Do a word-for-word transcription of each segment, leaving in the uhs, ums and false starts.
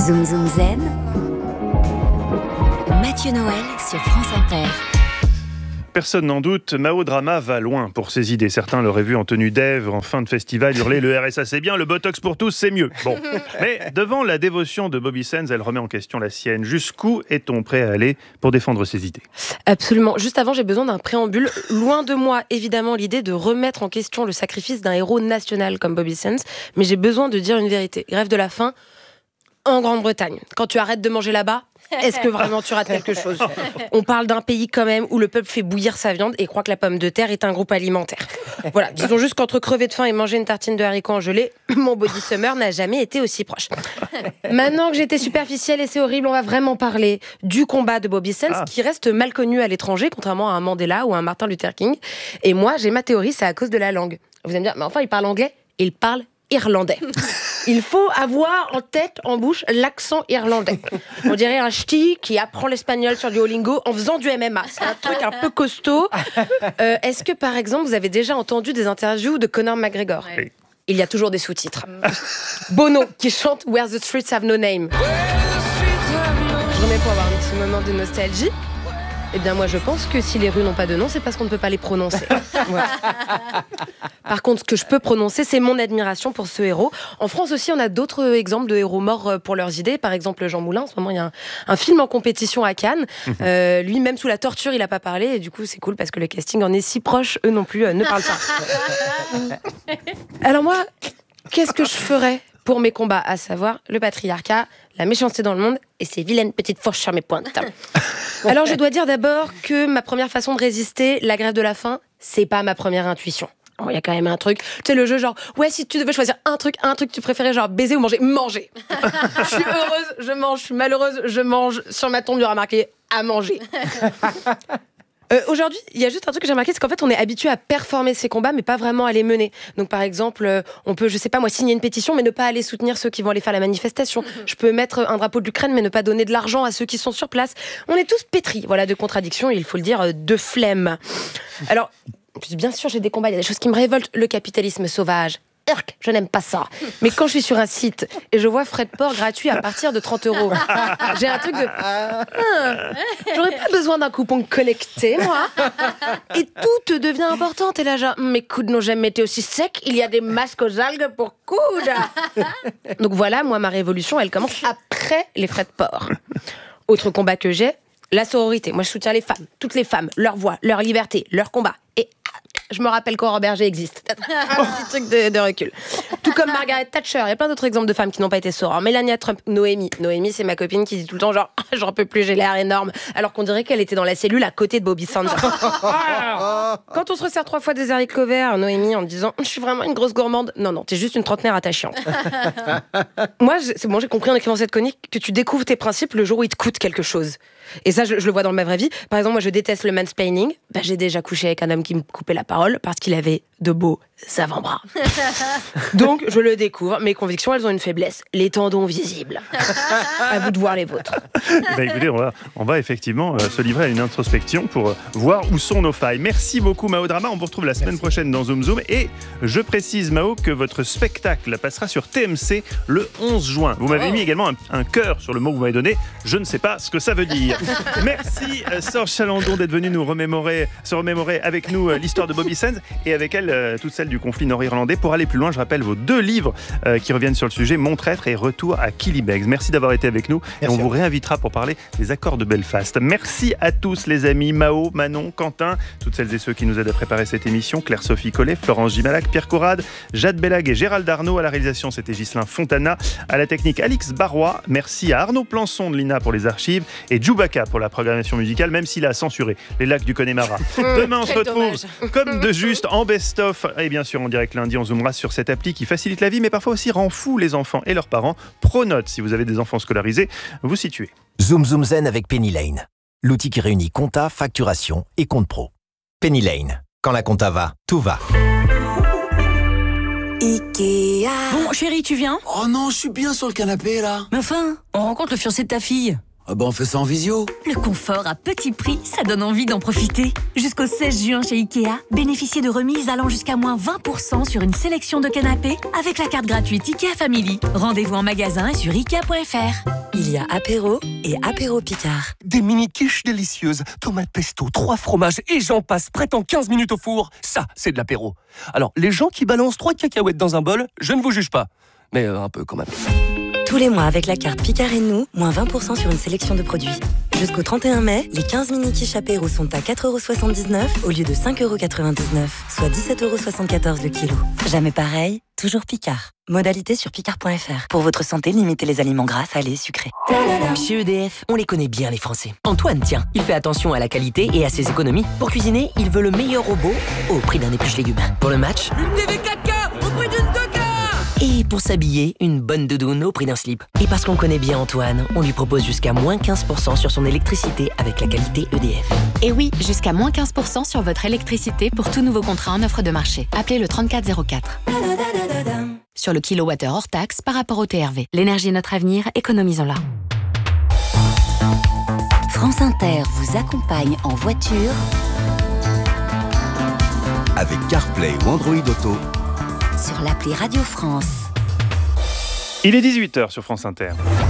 Zoom Zoom Zen, Mathieu Noël sur France Inter. Personne n'en doute, Mao Drama va loin pour ses idées. Certains l'auraient vu en tenue d'Ève, en fin de festival, hurler « le R S A c'est bien, le Botox pour tous c'est mieux ». Bon, mais devant la dévotion de Bobby Sands, elle remet en question la sienne. Jusqu'où est-on prêt à aller pour défendre ses idées ? Absolument. Juste avant, j'ai besoin d'un préambule. Loin de moi, évidemment, l'idée de remettre en question le sacrifice d'un héros national comme Bobby Sands, mais j'ai besoin de dire une vérité. Grève de la faim en Grande-Bretagne. Quand tu arrêtes de manger là-bas, est-ce que vraiment tu rates quelque chose ? On parle d'un pays quand même où le peuple fait bouillir sa viande et croit que la pomme de terre est un groupe alimentaire. Voilà, disons juste qu'entre crever de faim et manger une tartine de haricots en gelée, mon body summer n'a jamais été aussi proche. Maintenant que j'étais superficielle et c'est horrible, on va vraiment parler du combat de Bobby Sands, ah. qui reste mal connu à l'étranger, contrairement à un Mandela ou à un Martin Luther King. Et moi, j'ai ma théorie, c'est à cause de la langue. Vous allez me dire, mais enfin, il parle anglais ? Il parle irlandais. Il faut avoir en tête, en bouche, l'accent irlandais. On dirait un ch'ti qui apprend l'espagnol sur Duolingo en faisant du M M A. C'est un truc un peu costaud. Euh, est-ce que, par exemple, vous avez déjà entendu des interviews de Conor McGregor ? Oui. Il y a toujours des sous-titres. Bono, qui chante « Where the streets have no name ». Je remets pour avoir un petit moment de nostalgie. Eh bien, moi, je pense que si les rues n'ont pas de nom, c'est parce qu'on ne peut pas les prononcer. Voilà. Par contre, ce que je peux prononcer, c'est mon admiration pour ce héros. En France aussi, on a d'autres exemples de héros morts pour leurs idées. Par exemple, Jean Moulin. En ce moment, il y a un, un film en compétition à Cannes. Euh, lui, même sous la torture, il n'a pas parlé. Et du coup, c'est cool parce que le casting en est si proche. Eux non plus euh, ne parlent pas. Alors moi, qu'est-ce que je ferais pour mes combats, à savoir le patriarcat, la méchanceté dans le monde et ces vilaines petites fourches sur mes pointes. Alors je dois dire d'abord que ma première façon de résister, la grève de la faim, c'est pas ma première intuition. Il y a quand même un truc, tu sais le jeu genre, ouais si tu devais choisir un truc, un truc tu préférais genre baiser ou manger, manger. Je suis heureuse, je mange, je suis malheureuse, je mange, sur ma tombe il y aura marqué à manger. Euh, aujourd'hui, il y a juste un truc que j'ai remarqué, c'est qu'en fait, on est habitué à performer ces combats, mais pas vraiment à les mener. Donc, par exemple, euh, on peut, je sais pas moi, signer une pétition, mais ne pas aller soutenir ceux qui vont aller faire la manifestation. Je peux mettre un drapeau de l'Ukraine, mais ne pas donner de l'argent à ceux qui sont sur place. On est tous pétris, voilà, de contradictions, et il faut le dire, de flemme. Alors, bien sûr, j'ai des combats, il y a des choses qui me révoltent. Le capitalisme sauvage. Urk, je n'aime pas ça. Mais quand je suis sur un site et je vois frais de port gratuits à partir de trente euros, j'ai un truc de... Ah, j'aurais pas besoin d'un coupon connecté, moi. Et tout te devient important. T'es là genre, mes coudes n'ont jamais été aussi secs. Il y a des masques aux algues pour coudes. Donc voilà, moi, ma révolution, elle commence après les frais de port. Autre combat que j'ai, la sororité. Moi, je soutiens les femmes. Toutes les femmes, leur voix, leur liberté, leur combat. Et... je me rappelle qu'Aurore Berger existe. Un petit truc de, de recul. Tout comme Margaret Thatcher. Il y a plein d'autres exemples de femmes qui n'ont pas été sorores. Melania Trump, Noémie. Noémie, c'est ma copine qui dit tout le temps genre « j'en peux plus, j'ai l'air énorme ». Alors qu'on dirait qu'elle était dans la cellule à côté de Bobby Sands. Quand on se resserre trois fois des haricots verts, Noémie, en disant « je suis vraiment une grosse gourmande ». Non, non, t'es juste une trentenaire attachante. Moi, c'est bon, j'ai compris en écrivant cette chronique que tu découvres tes principes le jour où il te coûte quelque chose. Et ça, je, je le vois dans ma vraie vie. Par exemple, moi, je déteste le mansplaining. Bah, j'ai déjà couché avec un homme qui me coupait la parole parce qu'il avait de beaux avant-bras. Donc, je le découvre. Mes convictions, elles ont une faiblesse. Les tendons visibles. À vous de voir les vôtres. Bah, écoutez, on va, on va effectivement euh, se livrer à une introspection pour euh, voir où sont nos failles. Merci beaucoup, Mao Drama. On vous retrouve la semaine Merci. prochaine dans Zoom Zoom. Et je précise, Mao, que votre spectacle passera sur T M C le onze juin. Vous m'avez oh. mis également un, un cœur sur le mot que vous m'avez donné. Je ne sais pas ce que ça veut dire. Merci, euh, Sorge Chalandon, d'être venue nous remémorer, se remémorer avec nous euh, l'histoire de Bobby Sands et avec elle, euh, toute celle du conflit nord-irlandais. Pour aller plus loin, je rappelle vos deux livres euh, qui reviennent sur le sujet, Mon traître et Retour à Killybegs. Merci d'avoir été avec nous. Merci. Et on vous réinvitera pour parler des accords de Belfast. Merci à tous les amis, Mao, Manon, Quentin, toutes celles et ceux qui nous aident à préparer cette émission, Claire-Sophie Collet, Florence Gimalac, Pierre Corrade, Jade Bellag et Gérald Arnaud. À la réalisation, c'était Ghislain Fontana. À la technique, Alix Barrois. Merci à Arnaud Plançon de l'I N A pour les archives et Djoubaka pour la programmation musicale, même s'il a censuré les lacs du Connemara. Demain, on se retrouve dommage. Comme de juste en best-of et bien sûr en direct lundi, on zoomera sur cette appli qui facilite la vie mais parfois aussi rend fou les enfants et leurs parents. Pronote, si vous avez des enfants scolarisés, vous situez. Zoom Zoom Zen avec Penny Lane, l'outil qui réunit compta, facturation et compte pro. Penny Lane, quand la compta va, tout va. Ikea. Bon, chérie, tu viens ? Oh non, je suis bien sur le canapé là. Mais enfin, on rencontre le fiancé de ta fille. Ah bah on fait ça en visio. Le confort à petit prix, ça donne envie d'en profiter. Jusqu'au seize juin chez Ikea, bénéficiez de remises allant jusqu'à moins vingt pour cent sur une sélection de canapés avec la carte gratuite Ikea Family. Rendez-vous en magasin et sur ikea point f r. Il y a apéro et apéro Picard. Des mini-quiches délicieuses, tomates pesto, trois fromages et j'en passe, prêt en quinze minutes au four. Ça, c'est de l'apéro. Alors, les gens qui balancent trois cacahuètes dans un bol, je ne vous juge pas. Mais euh, un peu quand même. Tous les mois avec la carte Picard et nous, moins vingt pour cent sur une sélection de produits. Jusqu'au trente et un mai, les quinze mini-quiches apéro sont à quatre euros soixante-dix-neuf au lieu de cinq euros quatre-vingt-dix-neuf, soit dix-sept euros soixante-quatorze le kilo. Jamais pareil, toujours Picard. Modalité sur picard point f r. Pour votre santé, limitez les aliments gras, salés, sucrés. Chez E D F, on les connaît bien les Français. Antoine, tiens, il fait attention à la qualité et à ses économies. Pour cuisiner, il veut le meilleur robot au prix d'un épluche légumes. Pour le match, une T V quatre K au prix d'une deux K. Et pour s'habiller, une bonne doudoune au prix d'un slip. Et parce qu'on connaît bien Antoine, on lui propose jusqu'à moins quinze pour cent sur son électricité avec la qualité E D F. Et oui, jusqu'à moins quinze pour cent sur votre électricité pour tout nouveau contrat en offre de marché. Appelez le trente-quatre zéro quatre. Sur le kilowattheure hors taxe par rapport au T R V. L'énergie est notre avenir, économisons-la. France Inter vous accompagne en voiture Avec CarPlay ou Android Auto. sur l'appli Radio France. Il est dix-huit heures sur France Inter.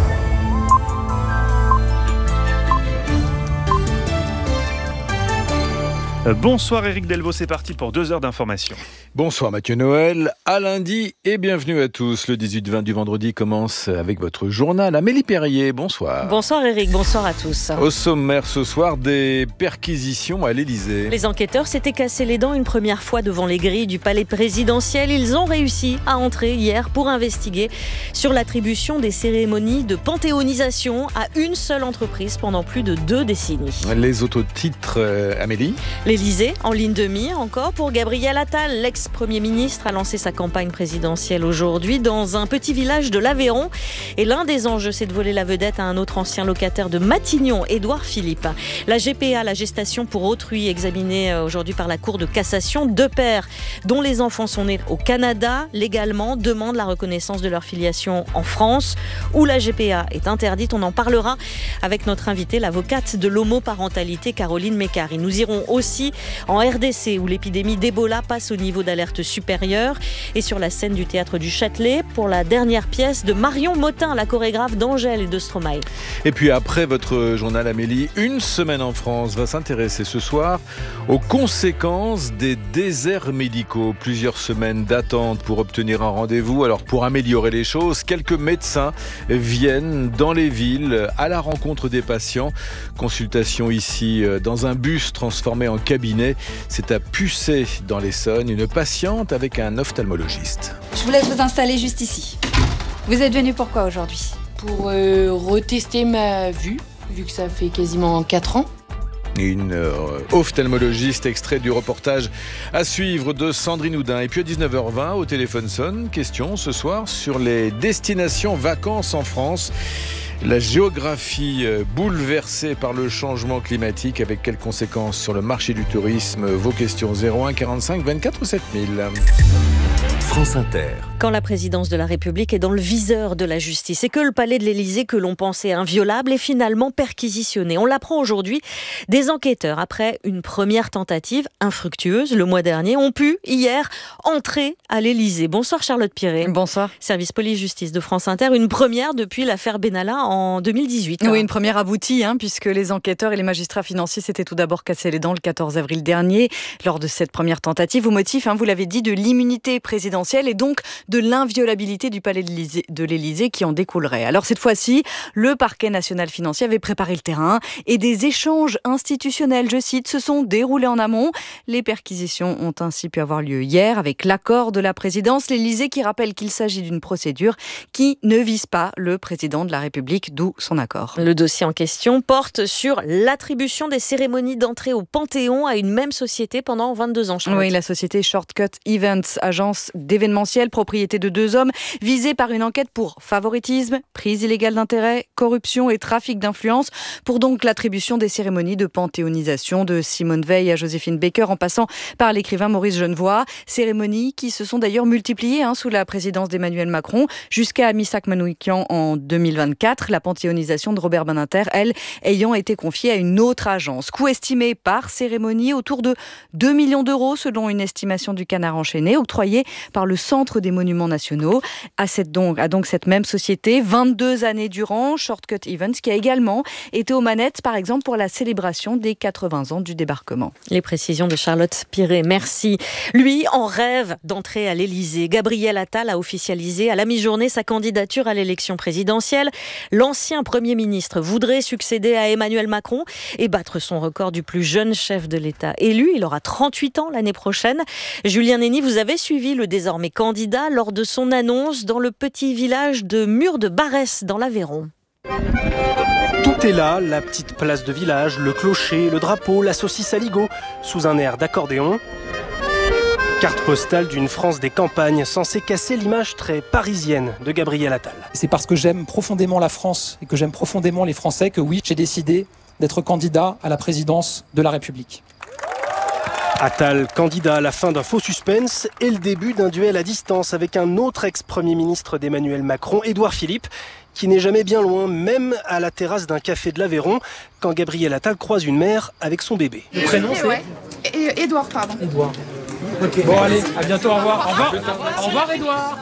Bonsoir Éric Delvaux, c'est parti pour deux heures d'information. Bonsoir Mathieu Noël, à lundi et bienvenue à tous. Le dix-huit vingt du vendredi commence avec votre journal. Amélie Perrier, bonsoir. Bonsoir Éric, bonsoir à tous. Au sommaire ce soir, des perquisitions à l'Élysée. Les enquêteurs s'étaient cassés les dents une première fois devant les grilles du palais présidentiel. Ils ont réussi à entrer hier pour investiguer sur l'attribution des cérémonies de panthéonisation à une seule entreprise pendant plus de deux décennies. Les autotitres, euh, Amélie. L'Élysée, en ligne de mire encore pour Gabriel Attal. L'ex-premier ministre a lancé sa campagne présidentielle aujourd'hui dans un petit village de l'Aveyron. Et l'un des enjeux, c'est de voler la vedette à un autre ancien locataire de Matignon, Édouard Philippe. La G P A, la gestation pour autrui, examinée aujourd'hui par la Cour de cassation. Deux pères dont les enfants sont nés au Canada, légalement, demandent la reconnaissance de leur filiation en France, où la G P A est interdite. On en parlera avec notre invitée, l'avocate de l'homoparentalité, Caroline Mécari. Nous irons aussi en R D C où l'épidémie d'Ebola passe au niveau d'alerte supérieur et sur la scène du théâtre du Châtelet pour la dernière pièce de Marion Motin, la chorégraphe d'Angèle et de Stromae. Et puis après votre journal Amélie, une semaine en France va s'intéresser ce soir aux conséquences des déserts médicaux. Plusieurs semaines d'attente pour obtenir un rendez-vous. Alors pour améliorer les choses, quelques médecins viennent dans les villes à la rencontre des patients. Consultation ici dans un bus transformé en cabinet. C'est à Pucé dans l'Essonne, une patiente avec un ophtalmologiste. Je vous laisse vous installer juste ici. Vous êtes venu pourquoi aujourd'hui ? Pour euh, retester ma vue, vu que ça fait quasiment quatre ans. Une euh, ophtalmologiste, extrait du reportage à suivre de Sandrine Houdin. Et puis à dix-neuf heures vingt, au téléphone sonne, question ce soir sur les destinations vacances en France. La géographie bouleversée par le changement climatique, avec quelles conséquences sur le marché du tourisme? Vos questions zéro un quarante-cinq vingt-quatre sept mille. France Inter. Quand la présidence de la République est dans le viseur de la justice et que le palais de l'Élysée, que l'on pensait inviolable, est finalement perquisitionné. On l'apprend aujourd'hui. Des enquêteurs, après une première tentative infructueuse le mois dernier, ont pu hier entrer à l'Élysée. Bonsoir Charlotte Piré. Bonsoir. Service police-justice de France Inter, une première depuis l'affaire Benalla en deux mille dix-huit. Oui, une première aboutie, hein, puisque les enquêteurs et les magistrats financiers s'étaient tout d'abord cassés les dents le quatorze avril dernier, lors de cette première tentative, au motif, hein, vous l'avez dit, de l'immunité présidentielle et donc de l'inviolabilité du palais de l'Élysée qui en découlerait. Alors cette fois-ci, le parquet national financier avait préparé le terrain et des échanges institutionnels, je cite, se sont déroulés en amont. Les perquisitions ont ainsi pu avoir lieu hier avec l'accord de la présidence. L'Élysée qui rappelle qu'il s'agit d'une procédure qui ne vise pas le président de la République, d'où son accord. Le dossier en question porte sur l'attribution des cérémonies d'entrée au Panthéon à une même société pendant vingt-deux ans. Charlotte. Oui, la société Shortcut Events, agence d'événementiel, propriété de deux hommes, visés par une enquête pour favoritisme, prise illégale d'intérêt, corruption et trafic d'influence, pour donc l'attribution des cérémonies de panthéonisation de Simone Veil à Joséphine Baker, en passant par l'écrivain Maurice Genevoix. Cérémonies qui se sont d'ailleurs multipliées hein, sous la présidence d'Emmanuel Macron, jusqu'à Missak Manoukian en deux mille vingt-quatre. La panthéonisation de Robert Badinter, elle, ayant été confiée à une autre agence. Coût estimé par cérémonie autour de deux millions d'euros, selon une estimation du Canard enchaîné, octroyée par le Centre des Monuments Nationaux. À, cette donc, à donc cette même société, vingt-deux années durant, Shortcut Events, qui a également été aux manettes, par exemple, pour la célébration des quatre-vingts ans du débarquement. Les précisions de Charlotte Piré, merci. Lui, en rêve d'entrer à l'Élysée. Gabriel Attal a officialisé à la mi-journée sa candidature à l'élection présidentielle. L'ancien Premier ministre voudrait succéder à Emmanuel Macron et battre son record du plus jeune chef de l'État élu. Il aura trente-huit ans l'année prochaine. Julien Nény, vous avez suivi le désormais candidat lors de son annonce dans le petit village de Mur-de-Barès dans l'Aveyron. Tout est là, la petite place de village, le clocher, le drapeau, la saucisse à ligot, sous un air d'accordéon. Carte postale d'une France des campagnes, censée casser l'image très parisienne de Gabriel Attal. C'est parce que j'aime profondément la France et que j'aime profondément les Français que oui, j'ai décidé d'être candidat à la présidence de la République. Attal, candidat à la fin d'un faux suspense et le début d'un duel à distance avec un autre ex-premier ministre d'Emmanuel Macron, Édouard Philippe, qui n'est jamais bien loin, même à la terrasse d'un café de l'Aveyron, quand Gabriel Attal croise une mère avec son bébé. Le prénom, c'est ouais. Édouard, pardon. Édouard. Okay. Bon allez, à bientôt, au revoir. Au revoir, au revoir Édouard.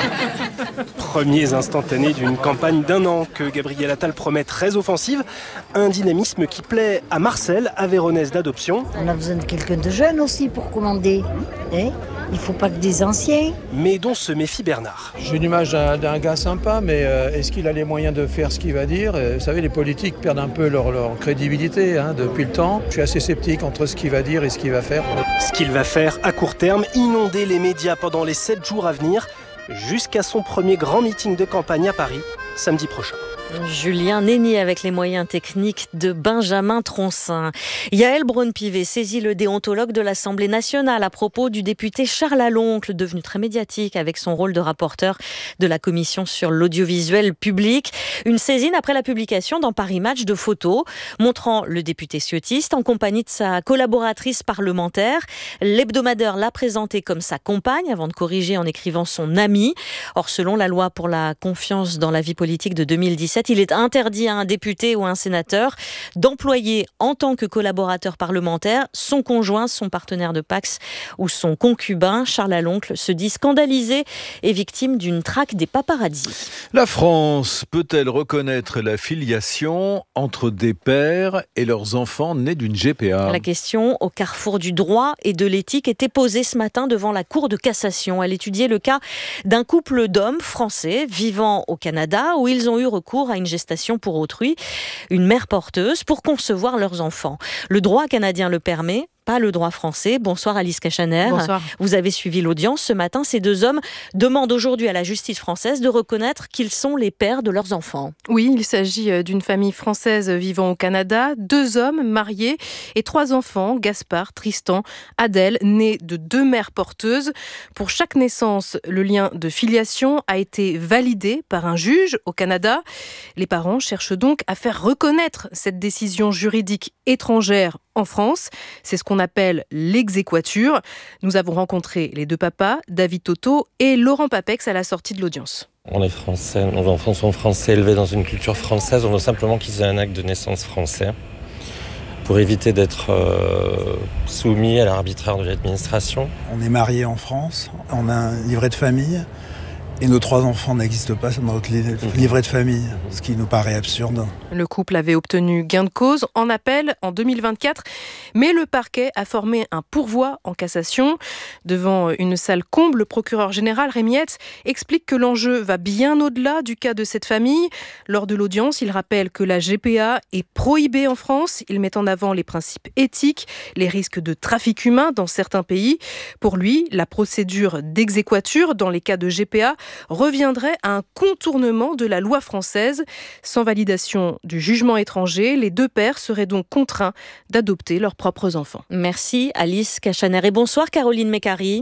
Premiers instantanés d'une campagne d'un an que Gabriel Attal promet très offensive, un dynamisme qui plaît à Marcel, aveyronnaise d'adoption. On a besoin de quelqu'un de jeune aussi pour commander. Eh Il ne faut pas que des anciens. Mais dont se méfie Bernard. J'ai une image d'un, d'un gars sympa, mais euh, est-ce qu'il a les moyens de faire ce qu'il va dire ? Vous savez, les politiques perdent un peu leur, leur crédibilité hein, depuis le temps. Je suis assez sceptique entre ce qu'il va dire et ce qu'il va faire. Ce qu'il va faire à court terme, inonder les médias pendant les sept jours à venir, jusqu'à son premier grand meeting de campagne à Paris, samedi prochain. Julien Nény avec les moyens techniques de Benjamin Troncin. Yaël Braun-Pivet saisit le déontologue de l'Assemblée nationale à propos du député Charles Aloncle, devenu très médiatique avec son rôle de rapporteur de la commission sur l'audiovisuel public. Une saisine après la publication dans Paris Match de photos montrant le député ciottiste en compagnie de sa collaboratrice parlementaire. L'hebdomadaire l'a présenté comme sa compagne avant de corriger en écrivant son ami. Or, selon la loi pour la confiance dans la vie politique de deux mille dix-sept, il est interdit à un député ou un sénateur d'employer en tant que collaborateur parlementaire son conjoint, son partenaire de Pacs ou son concubin. Charles Aloncle se dit scandalisé et victime d'une traque des paparazzis. La France peut-elle reconnaître la filiation entre des pères et leurs enfants nés d'une G P A ? La question au carrefour du droit et de l'éthique était posée ce matin devant la Cour de cassation. Elle étudiait le cas d'un couple d'hommes français vivant au Canada où ils ont eu recours à une gestation pour autrui, une mère porteuse, pour concevoir leurs enfants. Le droit canadien le permet, pas le droit français. Bonsoir Alice Cachaner. Bonsoir. Vous avez suivi l'audience ce matin. Ces deux hommes demandent aujourd'hui à la justice française de reconnaître qu'ils sont les pères de leurs enfants. Oui, il s'agit d'une famille française vivant au Canada. Deux hommes mariés et trois enfants, Gaspard, Tristan, Adèle, nés de deux mères porteuses. Pour chaque naissance, le lien de filiation a été validé par un juge au Canada. Les parents cherchent donc à faire reconnaître cette décision juridique étrangère en France. C'est ce qu'on appelle l'exéquature. Nous avons rencontré les deux papas, David Toto et Laurent Papex, à la sortie de l'audience. On est français, nos enfants sont français, élevés dans une culture française. On veut simplement qu'ils aient un acte de naissance français pour éviter d'être euh, soumis à l'arbitraire de l'administration. On est mariés en France, on a un livret de famille. Et nos trois enfants n'existent pas sur notre livret de famille, ce qui nous paraît absurde. Le couple avait obtenu gain de cause en appel en deux mille vingt-quatre, mais le parquet a formé un pourvoi en cassation. Devant une salle comble, le procureur général Rémi Hetz explique que l'enjeu va bien au-delà du cas de cette famille. Lors de l'audience, il rappelle que la G P A est prohibée en France. Il met en avant les principes éthiques, les risques de trafic humain dans certains pays. Pour lui, la procédure d'exéquature dans les cas de G P A reviendrait à un contournement de la loi française. Sans validation du jugement étranger, les deux pères seraient donc contraints d'adopter leurs propres enfants. Merci Alice Cachaner et bonsoir Caroline Mécari.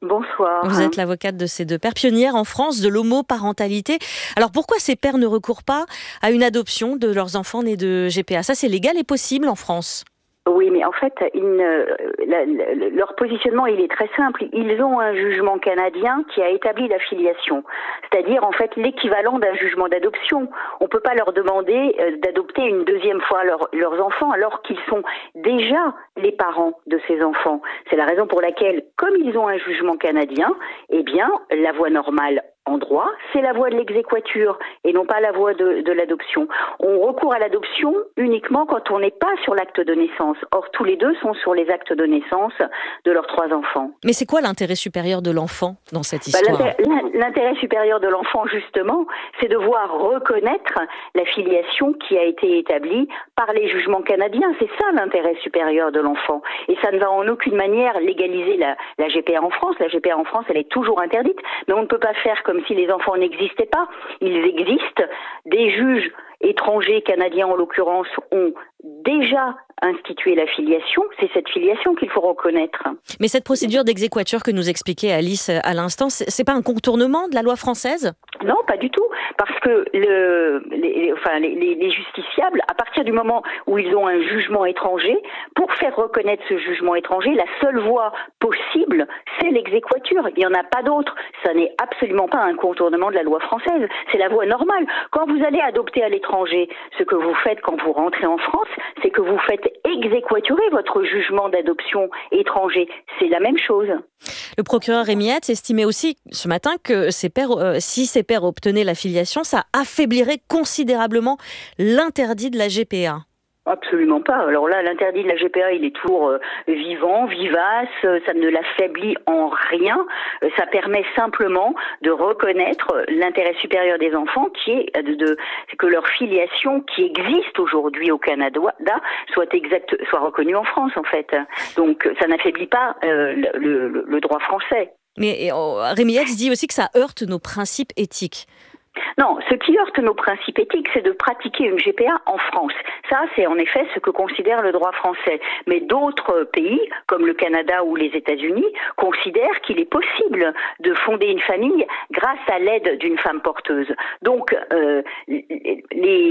Bonsoir. Vous êtes l'avocate de ces deux pères, pionnière en France de l'homoparentalité. Alors pourquoi ces pères ne recourent pas à une adoption de leurs enfants nés de G P A ? Ça, c'est légal et possible en France ? Oui, mais en fait, ils ne, la, la, leur positionnement, il est très simple. Ils ont un jugement canadien qui a établi la filiation, c'est-à-dire en fait l'équivalent d'un jugement d'adoption. On peut pas leur demander euh, d'adopter une deuxième fois leur, leurs enfants alors qu'ils sont déjà les parents de ces enfants. C'est la raison pour laquelle, comme ils ont un jugement canadien, eh bien, la voie normale en droit, c'est la voie de l'exéquatur et non pas la voie de, de l'adoption. On recourt à l'adoption uniquement quand on n'est pas sur l'acte de naissance. Or, tous les deux sont sur les actes de naissance de leurs trois enfants. Mais c'est quoi l'intérêt supérieur de l'enfant dans cette histoire ? Bah, l'intérêt, l'intérêt supérieur de l'enfant, justement, c'est de voir reconnaître la filiation qui a été établie par les jugements canadiens. C'est ça l'intérêt supérieur de l'enfant. Et ça ne va en aucune manière légaliser la, la G P A en France. La G P A en France, elle est toujours interdite, mais on ne peut pas faire comme comme si les enfants n'existaient pas. Ils existent. Des juges étrangers, canadiens en l'occurrence, ont déjà institué la filiation. C'est cette filiation qu'il faut reconnaître. Mais cette procédure d'exéquatur que nous expliquait Alice à l'instant, c'est pas un contournement de la loi française ? Non, pas du tout. Parce que le, les, enfin, les, les justiciables, à partir du moment où ils ont un jugement étranger, pour faire reconnaître ce jugement étranger, la seule voie possible, c'est l'exéquatur. Il n'y en a pas d'autre. Ça n'est absolument pas un contournement de la loi française. C'est la voie normale. Quand vous allez adopter à l'étranger, ce que vous faites quand vous rentrez en France, c'est que vous faites exéquaturer votre jugement d'adoption étranger. C'est la même chose. Le procureur Rémi Hetz estimait aussi ce matin que ces pères, euh, si ces pères obtenaient la filiation, ça affaiblirait considérablement l'interdit de la G P A. Absolument pas. Alors là, l'interdit de la G P A, il est toujours euh, vivant, vivace, euh, ça ne l'affaiblit en rien. Euh, ça permet simplement de reconnaître l'intérêt supérieur des enfants, qui est de, de que leur filiation, qui existe aujourd'hui au Canada, soit exact, soit reconnue en France, en fait. Donc, ça n'affaiblit pas euh, le, le, le droit français. Mais euh, Rémi Hetz dit aussi que ça heurte nos principes éthiques. Non, ce qui heurte nos principes éthiques, c'est de pratiquer une G P A en France. Ça, c'est en effet ce que considère le droit français. Mais d'autres pays, comme le Canada ou les États-Unis, considèrent qu'il est possible de fonder une famille grâce à l'aide d'une femme porteuse. Donc, euh, les,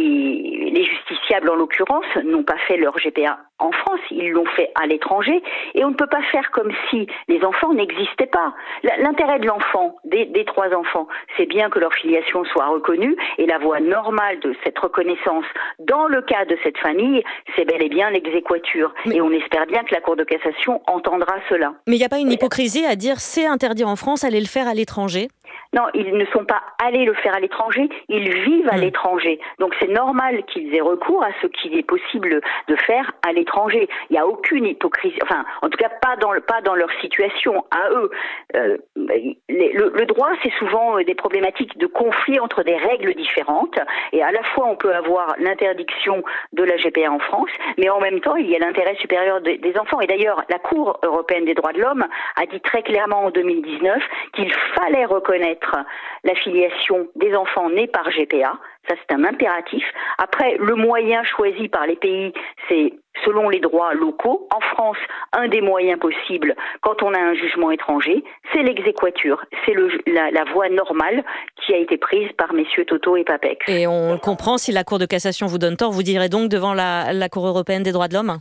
les justiciables, en l'occurrence, n'ont pas fait leur G P A en France, ils l'ont fait à l'étranger, et on ne peut pas faire comme si les enfants n'existaient pas. L'intérêt de l'enfant, des, des trois enfants, c'est bien que leur filiation soit reconnue, et la voie normale de cette reconnaissance dans le cas de cette famille, c'est bel et bien l'exéquatur. Mais... Et on espère bien que la Cour de cassation entendra cela. Mais il n'y a pas une hypocrisie à dire c'est interdit en France, allez le faire à l'étranger ? Non, ils ne sont pas allés le faire à l'étranger, ils vivent à mmh. l'étranger. Donc c'est normal qu'ils aient recours à ce qu'il est possible de faire à l'étranger. Il n'y a aucune hypocrisie, enfin, en tout cas pas dans, le, pas dans leur situation à eux. Euh, les, le, le droit, c'est souvent des problématiques de conflit entre des règles différentes. Et à la fois, on peut avoir l'interdiction de la G P A en France, mais en même temps, il y a l'intérêt supérieur de, des enfants. Et d'ailleurs, la Cour européenne des droits de l'homme a dit très clairement en deux mille dix-neuf qu'il fallait reconnaître la filiation des enfants nés par G P A. Ça, c'est un impératif. Après, le moyen choisi par les pays, c'est selon les droits locaux. En France, un des moyens possibles, quand on a un jugement étranger, c'est l'exéquatur. C'est le, la, la voie normale qui a été prise par messieurs Toto et Papek. Et on comprend, si la Cour de cassation vous donne tort, vous direz donc devant la, la Cour européenne des droits de l'homme ?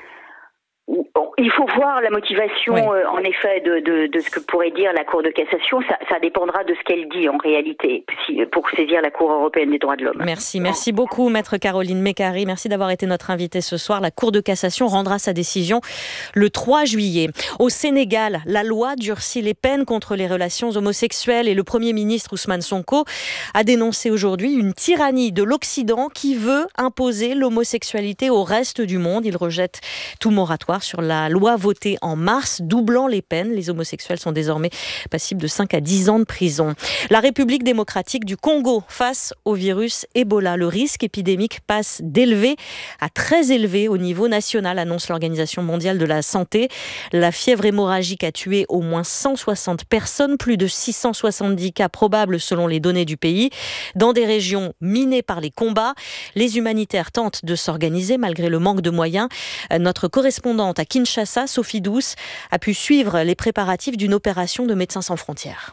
Il faut voir la motivation, oui. euh, en effet, de, de, de ce que pourrait dire la Cour de cassation. Ça, ça dépendra de ce qu'elle dit, en réalité, si, pour saisir la Cour européenne des droits de l'homme. Merci. Merci beaucoup, Maître Caroline Mécari. Merci d'avoir été notre invitée ce soir. La Cour de cassation rendra sa décision le trois juillet. Au Sénégal, la loi durcit les peines contre les relations homosexuelles et le Premier ministre Ousmane Sonko a dénoncé aujourd'hui une tyrannie de l'Occident qui veut imposer l'homosexualité au reste du monde. Il rejette tout moratoire sur la loi votée en mars, doublant les peines. Les homosexuels sont désormais passibles de cinq à dix ans de prison. La République démocratique du Congo face au virus Ebola. Le risque épidémique passe d'élevé à très élevé au niveau national, annonce l'Organisation mondiale de la santé. La fièvre hémorragique a tué au moins cent soixante personnes, plus de six cent soixante-dix cas probables selon les données du pays. Dans des régions minées par les combats, les humanitaires tentent de s'organiser malgré le manque de moyens. Notre correspondante à Kinshasa Kinshasa, Sophie Douce, a pu suivre les préparatifs d'une opération de Médecins sans frontières.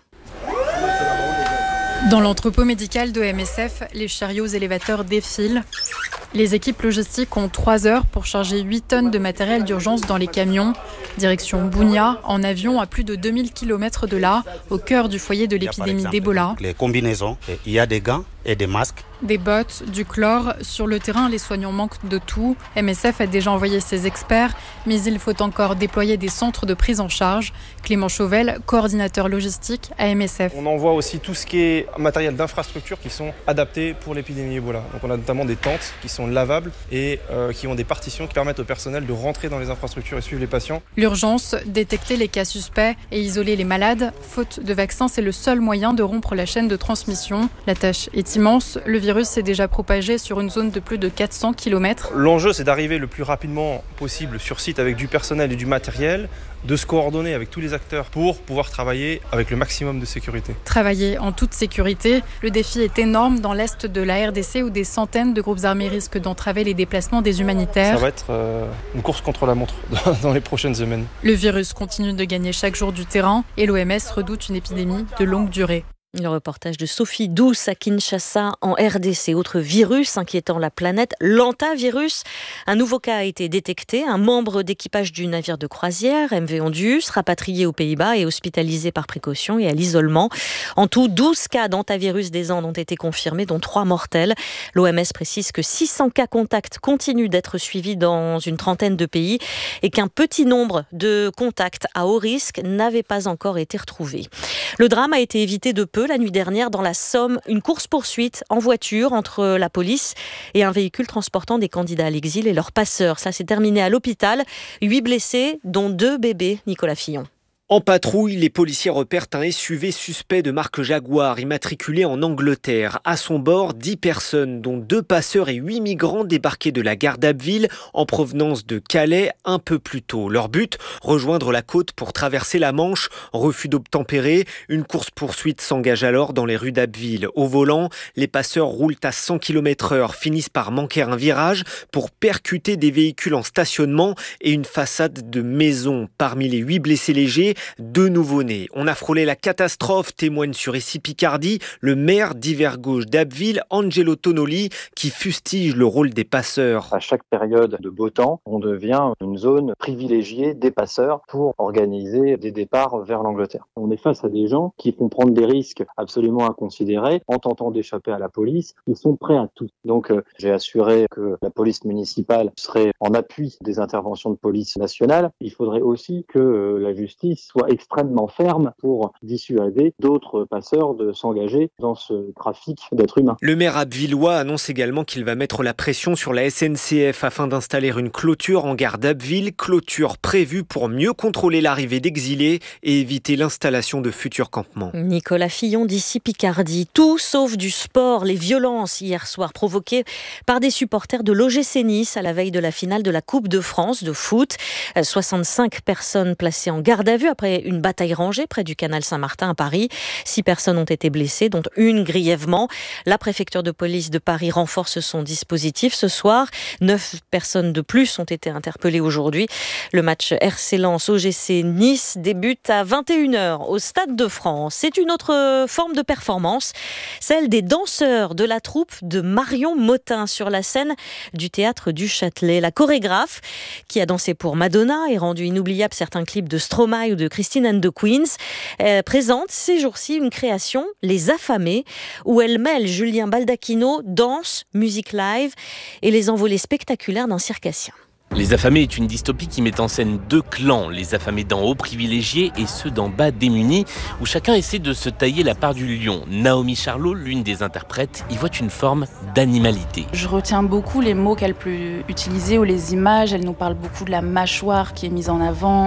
Dans l'entrepôt médical de M S F, les chariots élévateurs défilent. Les équipes logistiques ont trois heures pour charger huit tonnes de matériel d'urgence dans les camions. Direction Bunia, en avion à plus de deux mille kilomètres de là, au cœur du foyer de l'épidémie d'Ebola. Les combinaisons, il y a des gants et des masques. Des bottes, du chlore. Sur le terrain, les soignants manquent de tout. M S F a déjà envoyé ses experts, mais il faut encore déployer des centres de prise en charge. Clément Chauvel, coordinateur logistique à M S F. On envoie aussi tout ce qui est matériel d'infrastructure qui sont adaptés pour l'épidémie Ebola. Donc on a notamment des tentes qui sont lavables et euh, qui ont des partitions qui permettent au personnel de rentrer dans les infrastructures et suivre les patients. L'urgence, détecter les cas suspects et isoler les malades. Faute de vaccins, c'est le seul moyen de rompre la chaîne de transmission. La tâche est immense. Le virus s'est déjà propagé sur une zone de plus de quatre cents kilomètres. L'enjeu, c'est d'arriver le plus rapidement possible sur site avec du personnel et du matériel, de se coordonner avec tous les acteurs pour pouvoir travailler avec le maximum de sécurité. Travailler en toute sécurité, le défi est énorme dans l'est de la R D C où des centaines de groupes armés risquent d'entraver les déplacements des humanitaires. Ça va être euh, une course contre la montre dans les prochaines semaines. Le virus continue de gagner chaque jour du terrain et l'O M S redoute une épidémie de longue durée. Le reportage de Sophie Douce à Kinshasa en R D C. Autre virus inquiétant la planète, l'hantavirus. Un nouveau cas a été détecté. Un membre d'équipage du navire de croisière, M V Ondius, rapatrié aux Pays-Bas et hospitalisé par précaution et à l'isolement. En tout, douze cas d'hantavirus des Andes ont été confirmés, dont trois mortels. L'O M S précise que six cents cas contacts continuent d'être suivis dans une trentaine de pays et qu'un petit nombre de contacts à haut risque n'avait pas encore été retrouvé. Le drame a été évité de peu la nuit dernière dans la Somme, une course-poursuite en voiture entre la police et un véhicule transportant des candidats à l'exil et leurs passeurs. Ça s'est terminé à l'hôpital. Huit blessés, dont deux bébés. Nicolas Fillon. En patrouille, les policiers repèrent un S U V suspect de marque Jaguar, immatriculé en Angleterre. À son bord, dix personnes, dont deux passeurs et huit migrants débarqués de la gare d'Abbeville en provenance de Calais un peu plus tôt. Leur but, rejoindre la côte pour traverser la Manche. Refus d'obtempérer, une course-poursuite s'engage alors dans les rues d'Abbeville. Au volant, les passeurs roulent à cent kilomètres heure, finissent par manquer un virage pour percuter des véhicules en stationnement et une façade de maison. Parmi les huit blessés légers, deux nouveau-nés. On a frôlé la catastrophe, témoigne sur Ici Picardie le maire d'Hiver-Gauche d'Abbeville, Angelo Tonoli, qui fustige le rôle des passeurs. À chaque période de beau temps, on devient une zone privilégiée des passeurs pour organiser des départs vers l'Angleterre. On est face à des gens qui font prendre des risques absolument inconsidérés en tentant d'échapper à la police. Ils sont prêts à tout. Donc euh, j'ai assuré que la police municipale serait en appui des interventions de police nationale. Il faudrait aussi que euh, la justice soit extrêmement ferme pour dissuader d'autres passeurs de s'engager dans ce trafic d'êtres humains. Le maire abbvillois annonce également qu'il va mettre la pression sur la S N C F afin d'installer une clôture en gare d'Abbeville, clôture prévue pour mieux contrôler l'arrivée d'exilés et éviter l'installation de futurs campements. Nicolas Fillon d'Ici Picardie. Tout sauf du sport. Les violences hier soir provoquées par des supporters de l'O G C Nice à la veille de la finale de la Coupe de France de foot. soixante-cinq personnes placées en garde à vue après une bataille rangée près du canal Saint-Martin à Paris. Six personnes ont été blessées, dont une grièvement. La préfecture de police de Paris renforce son dispositif ce soir. Neuf personnes de plus ont été interpellées aujourd'hui. Le match R C Lens O G C Nice débute à vingt et une heures au Stade de France. C'est une autre forme de performance, celle des danseurs de la troupe de Marion Motin sur la scène du théâtre du Châtelet. La chorégraphe, qui a dansé pour Madonna et rendu inoubliable certains clips de Stromae ou de Christine and the Queens, euh, présente ces jours-ci une création, Les Affamés, où elle mêle Julien Baldacchino, danse, musique live et les envolées spectaculaires d'un circassien. Les Affamés est une dystopie qui met en scène deux clans, les affamés d'en haut privilégiés et ceux d'en bas démunis, où chacun essaie de se tailler la part du lion. Naomi Charlot, l'une des interprètes, y voit une forme d'animalité. Je retiens beaucoup les mots qu'elle peut utiliser ou les images. Elle nous parle beaucoup de la mâchoire qui est mise en avant,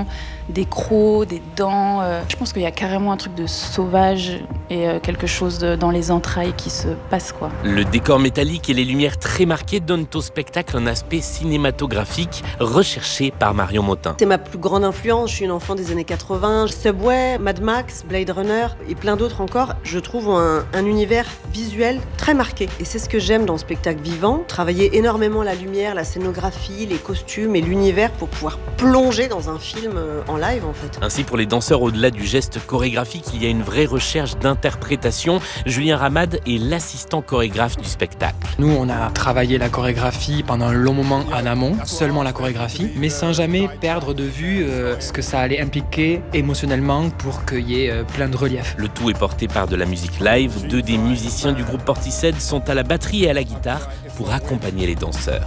des crocs, des dents. Euh, je pense qu'il y a carrément un truc de sauvage et euh, quelque chose de, dans les entrailles qui se passe, quoi. Le décor métallique et les lumières très marquées donnent au spectacle un aspect cinématographique recherché par Marion Motin. C'est ma plus grande influence, je suis une enfant des années quatre-vingts. Subway, Mad Max, Blade Runner et plein d'autres encore. Je trouve un, un univers visuel très marqué. Et c'est ce que j'aime dans le spectacle vivant. Travailler énormément la lumière, la scénographie, les costumes et l'univers pour pouvoir plonger dans un film en live en fait. Ainsi, pour les danseurs, au-delà du geste chorégraphique, il y a une vraie recherche d'interprétation. Julien Ramad est l'assistant chorégraphe du spectacle. Nous, on a travaillé la chorégraphie pendant un long moment en amont, seulement la chorégraphie, mais sans jamais perdre de vue euh, ce que ça allait impliquer émotionnellement pour qu'il y ait euh, plein de relief. Le tout est porté par de la musique live. Deux des musiciens du groupe Portishead sont à la batterie et à la guitare pour accompagner les danseurs.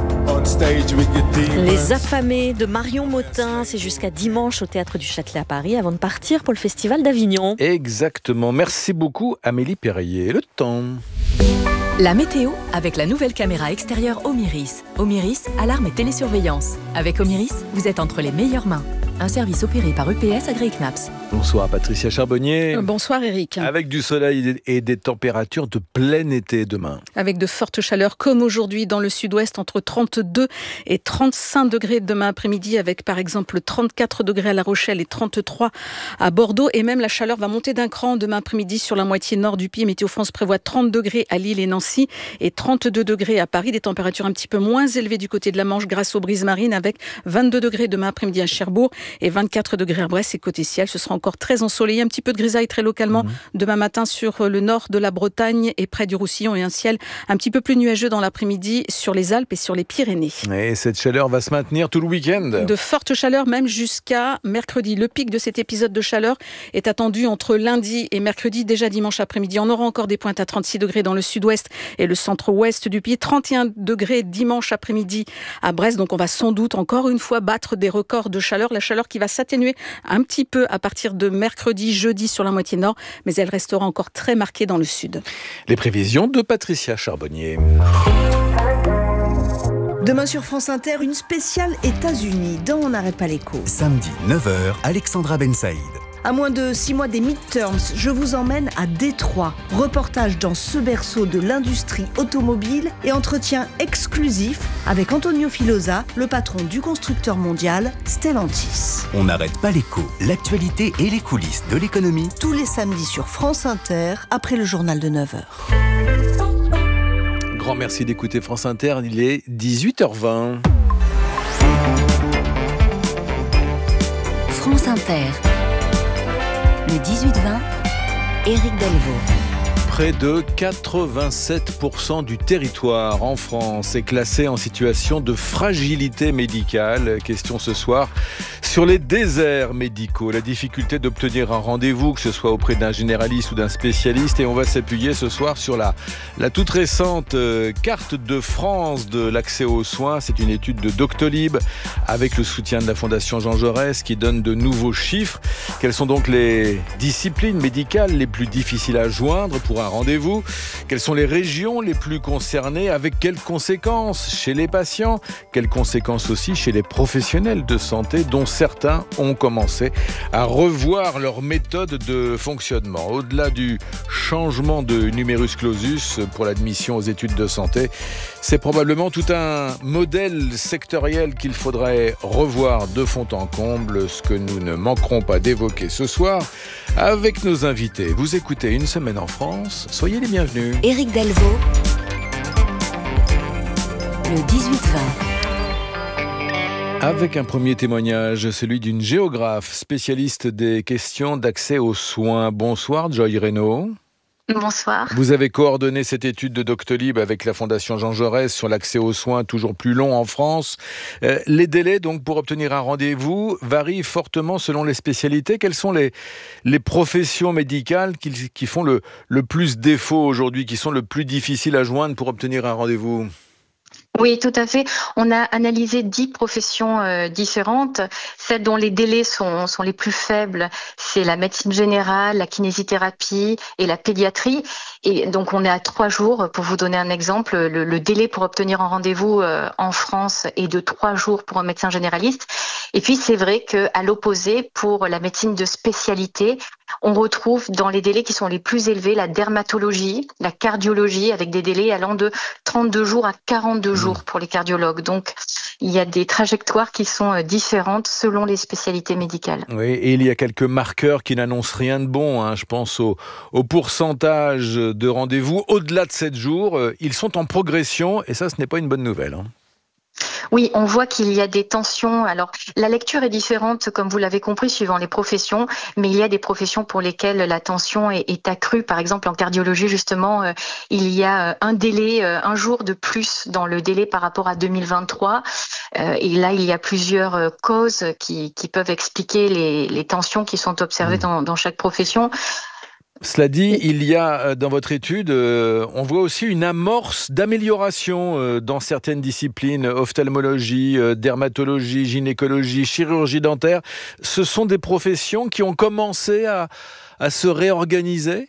Les affamés de Marion Motin, c'est jusqu'à dimanche au Théâtre du Châtelet à Paris avant de partir pour le Festival d'Avignon. Exactement. Merci beaucoup Amélie Perrier. Le temps. La météo avec la nouvelle caméra extérieure Omiris. Omiris, alarme et télésurveillance. Avec Omiris, vous êtes entre les meilleures mains. Un service opéré par U P S Agri-Knaps. Bonsoir Patricia Charbonnier. Bonsoir Eric. Avec du soleil et des températures de plein été demain. Avec de fortes chaleurs comme aujourd'hui dans le sud-ouest entre trente-deux et trente-cinq degrés demain après-midi avec par exemple trente-quatre degrés à La Rochelle et trente-trois à Bordeaux. Et même la chaleur va monter d'un cran demain après-midi sur la moitié nord du pays. Météo France prévoit trente degrés à Lille et Nancy et trente-deux degrés à Paris. Des températures un petit peu moins élevées du côté de la Manche grâce aux brises marines avec vingt-deux degrés demain après-midi à Cherbourg et vingt-quatre degrés à Brest et côté ciel. Ce sera encore très ensoleillé, un petit peu de grisaille très localement mmh. demain matin sur le nord de la Bretagne et près du Roussillon et un ciel un petit peu plus nuageux dans l'après-midi sur les Alpes et sur les Pyrénées. Et cette chaleur va se maintenir tout le week-end. De fortes chaleurs même jusqu'à mercredi. Le pic de cet épisode de chaleur est attendu entre lundi et mercredi. Déjà dimanche après-midi, on aura encore des pointes à trente-six degrés dans le sud-ouest et le centre-ouest du pays. trente et un degrés dimanche après-midi à Brest. Donc on va sans doute encore une fois battre des records de chaleur. La chaleur qui va s'atténuer un petit peu à partir de mercredi, jeudi sur la moitié nord, mais elle restera encore très marquée dans le sud. Les prévisions de Patricia Charbonnier. Demain sur France Inter, une spéciale États-Unis dans On n'arrête pas l'écho. Samedi, neuf heures, Alexandra Ben Saïd. À moins de six mois des midterms, je vous emmène à Détroit. Reportage dans ce berceau de l'industrie automobile et entretien exclusif avec Antonio Filosa, le patron du constructeur mondial Stellantis. On n'arrête pas l'écho, l'actualité et les coulisses de l'économie. Tous les samedis sur France Inter, après le journal de neuf heures. Grand merci d'écouter France Inter, il est dix-huit heures vingt. France Inter. Le dix-huit vingt, Éric Delvaux. Près de quatre-vingt-sept pour cent du territoire en France est classé en situation de fragilité médicale. Question ce soir sur les déserts médicaux, la difficulté d'obtenir un rendez-vous, que ce soit auprès d'un généraliste ou d'un spécialiste. Et on va s'appuyer ce soir sur la, la toute récente euh, carte de France de l'accès aux soins. C'est une étude de Doctolib avec le soutien de la Fondation Jean Jaurès qui donne de nouveaux chiffres. Quelles sont donc les disciplines médicales les plus difficiles à joindre pour un rendez-vous? Quelles sont les régions les plus concernées? Avec quelles conséquences chez les patients? Quelles conséquences aussi chez les professionnels de santé, dont certains ont commencé à revoir leur méthode de fonctionnement? Au-delà du changement de numerus clausus pour l'admission aux études de santé, c'est probablement tout un modèle sectoriel qu'il faudrait revoir de fond en comble, ce que nous ne manquerons pas d'évoquer ce soir avec nos invités. Vous écoutez Une semaine en France, soyez les bienvenus. Éric Delvaux, le dix-huit vingt. Avec un premier témoignage, celui d'une géographe spécialiste des questions d'accès aux soins. Bonsoir Joy Reynaud. Bonsoir. Vous avez coordonné cette étude de Doctolib avec la Fondation Jean Jaurès sur l'accès aux soins toujours plus long en France. Euh, les délais donc pour obtenir un rendez-vous varient fortement selon les spécialités. Quelles sont les, les professions médicales qui, qui font le, le plus défaut aujourd'hui, qui sont le plus difficiles à joindre pour obtenir un rendez-vous ? Oui, tout à fait. On a analysé dix professions euh, différentes. Celles dont les délais sont, sont les plus faibles, c'est la médecine générale, la kinésithérapie et la pédiatrie. Et donc, on est à trois jours. Pour vous donner un exemple, le, le délai pour obtenir un rendez-vous euh, en France est de trois jours pour un médecin généraliste Et puis c'est vrai qu'à l'opposé, pour la médecine de spécialité, on retrouve dans les délais qui sont les plus élevés la dermatologie, la cardiologie, avec des délais allant de trente-deux jours à quarante-deux jours pour les cardiologues. Donc il y a des trajectoires qui sont différentes selon les spécialités médicales. Oui, et il y a quelques marqueurs qui n'annoncent rien de bon. Hein. Je pense au, au pourcentage de rendez-vous au-delà de sept jours. Ils sont en progression et ça, ce n'est pas une bonne nouvelle. Hein. Oui, on voit qu'il y a des tensions. Alors, la lecture est différente, comme vous l'avez compris, suivant les professions, mais il y a des professions pour lesquelles la tension est, est accrue. Par exemple, en cardiologie, justement, euh, il y a un délai, euh, un jour de plus dans le délai par rapport à deux mille vingt-trois. Euh, et là, il y a plusieurs euh, causes qui, qui peuvent expliquer les, les tensions qui sont observées dans, dans chaque profession. Cela dit, il y a dans votre étude, euh, on voit aussi une amorce d'amélioration euh, dans certaines disciplines, ophtalmologie, euh, dermatologie, gynécologie, chirurgie dentaire. Ce sont des professions qui ont commencé à, à se réorganiser ?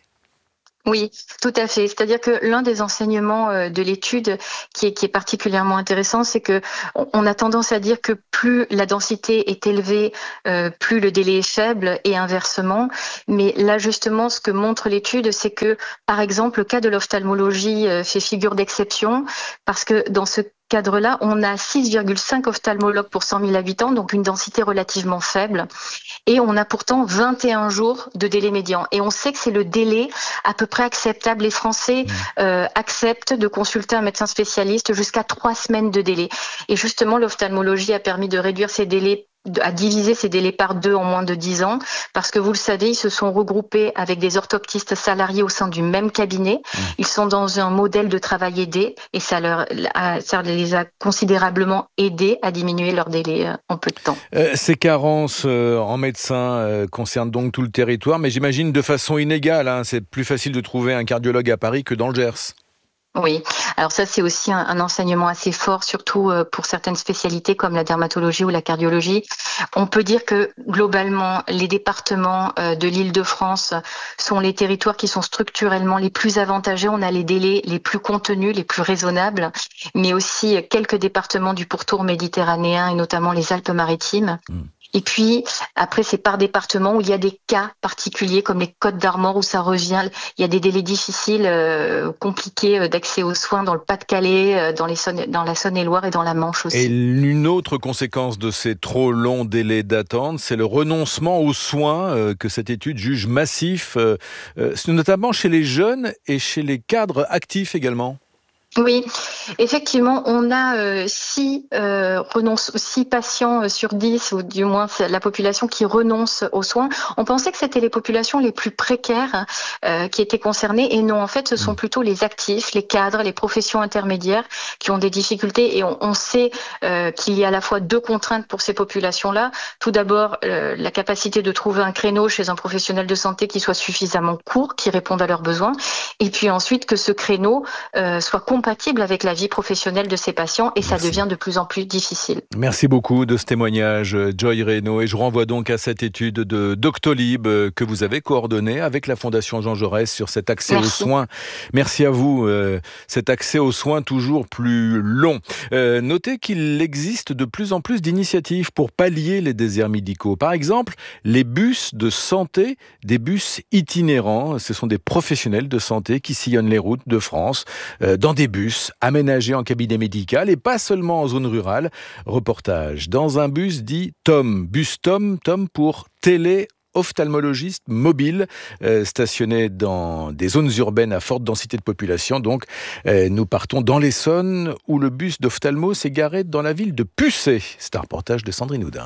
Oui, tout à fait. C'est-à-dire que l'un des enseignements de l'étude qui est, qui est particulièrement intéressant, c'est que on a tendance à dire que plus la densité est élevée, euh, plus le délai est faible et inversement. Mais là, justement, ce que montre l'étude, c'est que, par exemple, le cas de l'ophtalmologie fait figure d'exception parce que dans ce cadre-là, on a six virgule cinq ophtalmologues pour cent mille habitants, donc une densité relativement faible. Et on a pourtant vingt et un jours de délai médian. Et on sait que c'est le délai à peu près acceptable. Les Français euh, acceptent de consulter un médecin spécialiste jusqu'à trois semaines de délai. Et justement, l'ophtalmologie a permis de réduire ces délais, à diviser ces délais par deux en moins de dix ans, parce que vous le savez, ils se sont regroupés avec des orthoptistes salariés au sein du même cabinet. Ils sont dans un modèle de travail aidé et ça, leur, ça les a considérablement aidés à diminuer leur délai en peu de temps. Euh, ces carences euh, en médecins euh, concernent donc tout le territoire, mais j'imagine de façon inégale. Hein, c'est plus facile de trouver un cardiologue à Paris que dans le Gers. Oui, alors ça c'est aussi un, un enseignement assez fort, surtout pour certaines spécialités comme la dermatologie ou la cardiologie. On peut dire que globalement, les départements de l'Île-de-France sont les territoires qui sont structurellement les plus avantagés. On a les délais les plus contenus, les plus raisonnables, mais aussi quelques départements du pourtour méditerranéen et notamment les Alpes-Maritimes. Mmh. Et puis, après, c'est par département où il y a des cas particuliers, comme les Côtes d'Armor, où ça revient. Il y a des délais difficiles, euh, compliqués d'accès aux soins dans le Pas-de-Calais, dans, les Saône, dans la Saône-et-Loire et dans la Manche aussi. Et une autre conséquence de ces trop longs délais d'attente, c'est le renoncement aux soins euh, que cette étude juge massif, euh, euh, notamment chez les jeunes et chez les cadres actifs également. Oui, effectivement, on a euh, six, euh, renonce, six patients sur dix, ou du moins la population qui renonce aux soins. On pensait que c'était les populations les plus précaires euh, qui étaient concernées, et non, en fait, ce sont plutôt les actifs, les cadres, les professions intermédiaires qui ont des difficultés, et on, on sait euh, qu'il y a à la fois deux contraintes pour ces populations-là. Tout d'abord, euh, la capacité de trouver un créneau chez un professionnel de santé qui soit suffisamment court, qui réponde à leurs besoins, et puis ensuite que ce créneau euh, soit compatible avec la vie professionnelle de ces patients, et ça Merci. devient de plus en plus difficile. Merci beaucoup de ce témoignage, Joy Reynaud, et je renvoie donc à cette étude de Doctolib que vous avez coordonnée avec la Fondation Jean Jaurès sur cet accès Merci. aux soins. Merci à vous. Euh, cet accès aux soins toujours plus long. Euh, notez qu'il existe de plus en plus d'initiatives pour pallier les déserts médicaux. Par exemple, les bus de santé, des bus itinérants. Ce sont des professionnels de santé qui sillonnent les routes de France euh, dans des bus aménagés en cabinet médical et pas seulement en zone rurale. Reportage dans un bus dit Tom. Bus Tom, Tom pour télé ophtalmologiste mobile, euh, stationné dans des zones urbaines à forte densité de population. Donc, euh, nous partons dans l'Essonne, où le bus d'ophtalmo s'est garé dans la ville de Pucé. C'est un reportage de Sandrine Houdin.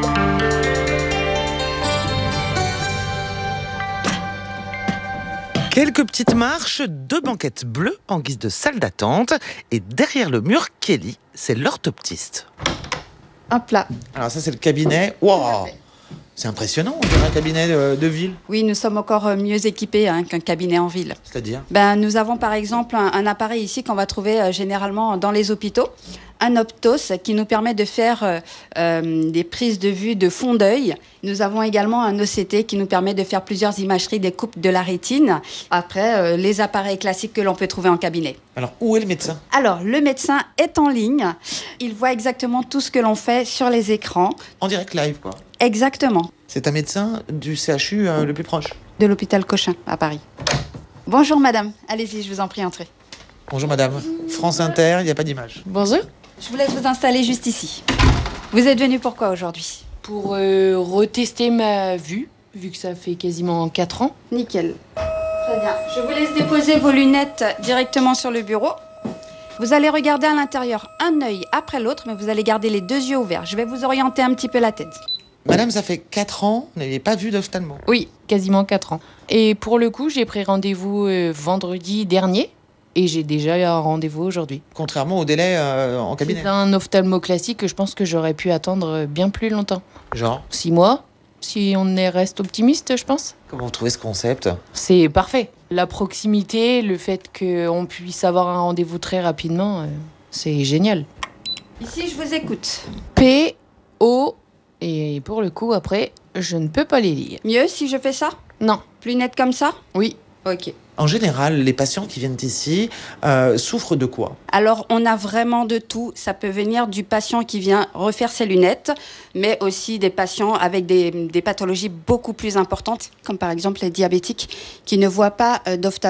Quelques petites marches, deux banquettes bleues en guise de salle d'attente. Et derrière le mur, Kelly, c'est l'orthoptiste. Hop là. Alors ça, c'est le cabinet. Wow. C'est impressionnant, on dirait un cabinet de, de ville. Oui, nous sommes encore mieux équipés hein, qu'un cabinet en ville. C'est-à-dire ben, Nous avons par exemple un, un appareil ici qu'on va trouver euh, généralement dans les hôpitaux, un Optos qui nous permet de faire euh, euh, des prises de vue de fond d'œil. Nous avons également un O C T qui nous permet de faire plusieurs imageries des coupes de la rétine. Après, euh, les appareils classiques que l'on peut trouver en cabinet. Alors, où est le médecin ? Alors, le médecin est en ligne. Il voit exactement tout ce que l'on fait sur les écrans. En direct live, quoi. Exactement. C'est un médecin du C H U euh, le plus proche. De l'hôpital Cochin, à Paris. Bonjour madame, allez-y, je vous en prie, entrez. Bonjour madame. France Inter, il n'y a pas d'image. Bonjour. Je vous laisse vous installer juste ici. Vous êtes venu pourquoi aujourd'hui ? Pour euh, retester ma vue, vu que ça fait quasiment quatre ans. Nickel. Très bien. Je vous laisse déposer vos lunettes directement sur le bureau. Vous allez regarder à l'intérieur un œil après l'autre, mais vous allez garder les deux yeux ouverts. Je vais vous orienter un petit peu la tête. Madame, ça fait quatre ans, vous n'avez pas vu d'ophtalmo ? Oui, quasiment quatre ans. Et pour le coup, j'ai pris rendez-vous euh, vendredi dernier et j'ai déjà eu un rendez-vous aujourd'hui. Contrairement au délai euh, en cabinet. C'est un ophtalmo classique que je pense que j'aurais pu attendre bien plus longtemps. Genre ? Six mois, si on est reste optimiste, je pense. Comment vous trouvez ce concept ? C'est parfait. La proximité, le fait qu'on puisse avoir un rendez-vous très rapidement, euh, c'est génial. Ici, je vous écoute. P, O... Et pour le coup, après, je ne peux pas les lire. Mieux si je fais ça ? Non. Plus net comme ça ? Oui. Ok. En général, les patients qui viennent ici euh, souffrent de quoi ? Alors, on a vraiment de tout. Ça peut venir du patient qui vient refaire ses lunettes, mais aussi des patients avec des, des pathologies beaucoup plus importantes, comme par exemple les diabétiques qui ne voient pas euh, d'ophtalmo.